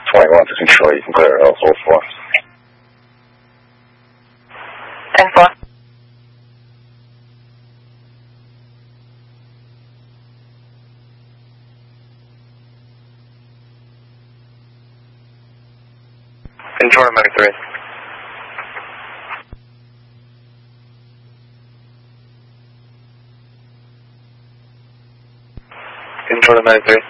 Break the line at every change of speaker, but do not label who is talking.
21 to control, you can clear L04.
10-4.
Control to Mike 3. Control to Mike 3.